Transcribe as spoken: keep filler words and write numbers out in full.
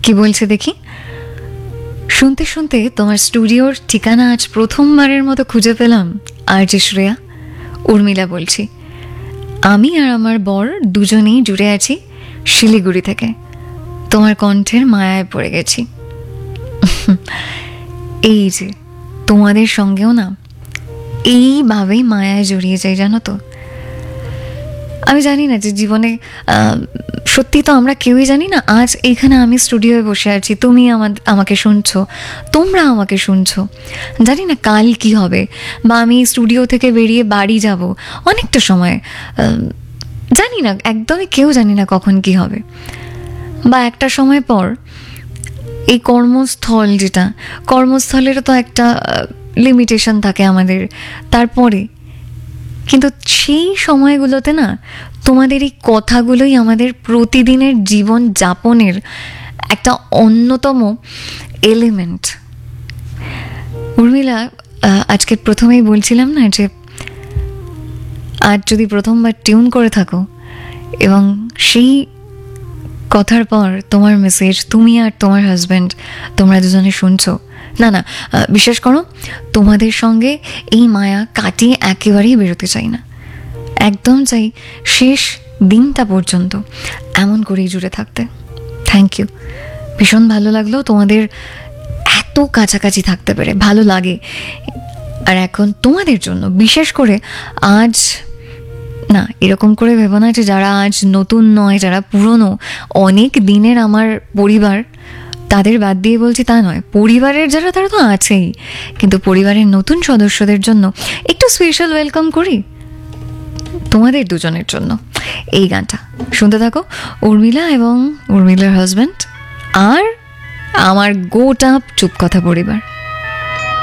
কি বলছে দেখি। শুনতে শুনতে তোমার স্টুডিওর ঠিকানা আজ প্রথমবারের মতো খুঁজে পেলাম। আর যে শ্রেয়া, উর্মিলা বলছি। আমি আর আমার বর দুজনেই জুড়ে আছি শিলিগুড়ি থেকে। তোমার কণ্ঠের মায়ায় পড়ে গেছি। এই যে তোমাদের সঙ্গেও না এইভাবেই মায়ায় জড়িয়ে যাই, জানো তো। আমি জানি না যে জীবনে সত্যি তো আমরা কেউই জানি না আজ এইখানে আমি স্টুডিওয়ে বসে আছি, তুমি আমাকে শুনছো, তোমরা আমাকে শুনছো। জানি না কাল কি হবে, বা আমি স্টুডিও থেকে বেরিয়ে বাড়ি যাব অনেকটা সময়, জানি না, একদমই কেউ জানি না কখন কি হবে। বা একটা সময় পর এই কর্মস্থল, যেটা কর্মস্থলেরও তো একটা লিমিটেশন থাকে আমাদের। তারপরে কিন্তু সেই সময়গুলোতে না তোমাদের এই কথাগুলোই আমাদের প্রতিদিনের জীবন যাপনের একটা অন্যতম এলিমেন্ট। উর্মিলা, আজকে প্রথমেই বলছিলাম না যে আজ যদি প্রথমবার টিউন করে থাকো এবং সেই কথার পর তোমার মেসেজ তুমি আর তোমার হাজব্যান্ড তোমরা দুজনে শুনছো, না না বিশ্বাস করো, তোমাদের সঙ্গে এই মায়া কাটিয়ে একেবারেই বেরোতে চাই না। একদম চাই শেষ দিনটা পর্যন্ত এমন করেই জুড়ে থাকতে। থ্যাংক ইউ, ভীষণ ভালো লাগলো তোমাদের এত কাছাকাছি থাকতে পেরে, ভালো লাগে। আর এখন তোমাদের জন্য বিশেষ করে আজ না এরকম করে ভেবো না যে যারা আজ নতুন নয়, যারা পুরনো অনেক দিনের আমার পরিবার, তাদের বাদ দিয়ে বলছি তা নয়। পরিবারের যারা তারা তো আছেই, কিন্তু পরিবারের নতুন সদস্যদের জন্য একটু স্পেশাল ওয়েলকাম করি তোমাদের দুজনের জন্য। এই গানটা শুনতে থাকো, উর্মিলা এবং উর্মিলার হাজব্যান্ড আর আমার গোটা চুপ কথা পরিবার।